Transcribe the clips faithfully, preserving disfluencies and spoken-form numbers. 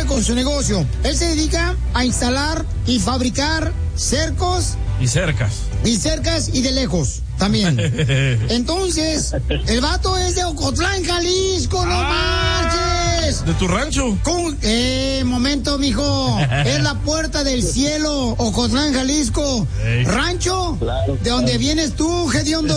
triunfe con su negocio. Él se dedica a instalar y fabricar cercos. Y cercas. Y cercas y de lejos también. Entonces, el vato es de Ocotlán, Jalisco, no ah, marches. ¿De tu rancho? Con, eh, momento, mijo. Es la puerta del cielo, Ocotlán, Jalisco. Hey. Rancho, claro, de donde claro. vienes tú, hediondo.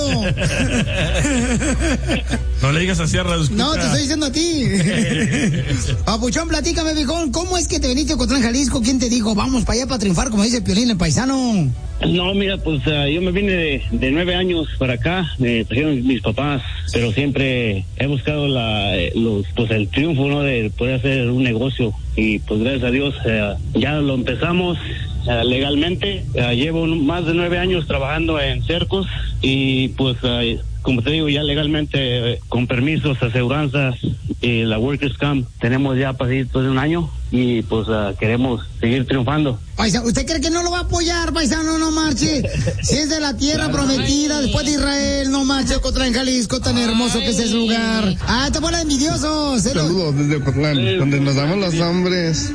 No le digas así a Radio Escucha. No, te estoy diciendo a ti. Papuchón, platícame, viejón, ¿cómo es que te viniste a Ocotlán, Jalisco? ¿Quién te dijo, vamos para allá para triunfar, como dice el Piolín, el paisano? No, mira, pues uh, yo me vine de, de nueve años para acá, me trajeron mis papás, pero siempre he buscado la, los, pues el triunfo, ¿no? De poder hacer un negocio y pues gracias a Dios uh, ya lo empezamos uh, legalmente. Uh, llevo un, más de nueve años trabajando en cercos y pues uh, como te digo, ya legalmente, eh, con permisos, aseguranzas y la Workers' Camp, tenemos ya pasito de un año y pues uh, queremos seguir triunfando. Paisano, ¿usted cree que no lo va a apoyar, paisano? No marche. Si es de la tierra prometida, después de Israel, no marche, Ocotlán, Jalisco, tan hermoso que es ese lugar. Ah, te ponen envidiosos. Saludos desde Ocotlán, sí, donde nos damos los nombres.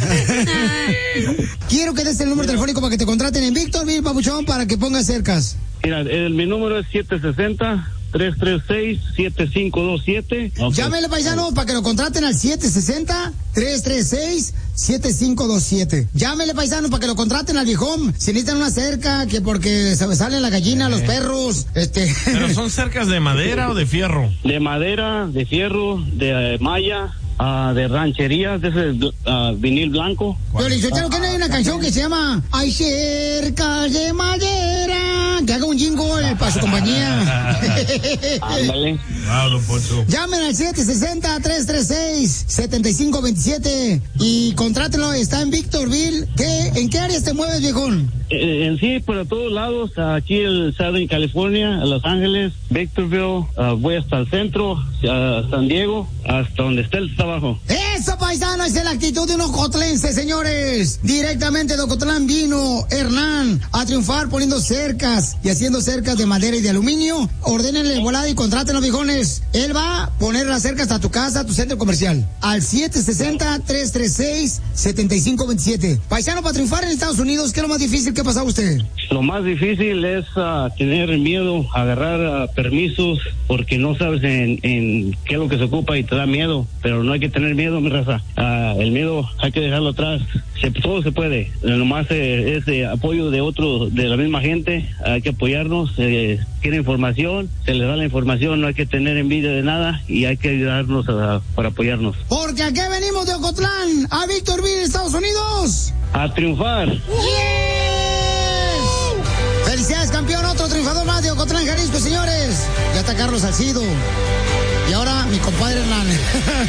Quiero que des el número telefónico para que te contraten en Victorville, papuchón, para que pongas cercas. Mira, el, mi número es siete seis cero, tres tres seis, siete cinco dos siete. Okay. Llámele, paisano, para que lo contraten al siete seis cero, tres tres seis, siete cinco dos siete. Llámele, paisano, para que lo contraten al viejón. Si necesitan una cerca, que porque se salen la gallina, eh. los perros, este... ¿Pero son cercas de madera o de fierro? De madera, de fierro, de uh, malla. Uh, de rancherías, de ese uh, vinil blanco. Pero yo creo que no hay una canción que se llama Hay cercas de madera, que haga un jingle para su compañía. Ándale. Wow, don Poncho. Llamen al siete seis cero, tres tres seis, siete cinco dos siete y contrátenlo, está en Victorville. ¿Qué, ¿En qué áreas te mueves, viejón? Eh, en sí, por todos lados, aquí el Southern California, Los Ángeles, Victorville, uh, voy hasta el centro, uh, San Diego, hasta donde está el trabajo. Eso, paisano, esa es la actitud de un ocotlense, señores. Directamente de Ocotlán vino Hernán a triunfar poniendo cercas y haciendo cercas de madera y de aluminio. Ordénenle el volado y contrátenlo, viejones. Él va a poner las cercas hasta tu casa, a tu centro comercial. Al siete seis cero, tres tres seis, siete cinco dos siete. Paisano, para triunfar en Estados Unidos, ¿qué es lo más difícil que ha pasado usted? Lo más difícil es uh, tener miedo, agarrar uh, permisos, porque no sabes en, en qué es lo que se ocupa y te da miedo. Pero no hay que tener miedo, mi raza. Uh, el miedo hay que dejarlo atrás. Se, todo se puede. Nomás eh, es eh, apoyo de otro, de la misma gente. Hay que apoyarnos. Eh, quiere información, se les da la información. No hay que tener envidia de nada y hay que ayudarnos a, para apoyarnos. Porque aquí venimos de Ocotlán a Victorville, Estados Unidos. A triunfar. Yes. Felicidades, campeón. Otro triunfador más de Ocotlán, Jalisco, señores. Ya está Carlos Salcido. Y ahora mi compadre Hernán.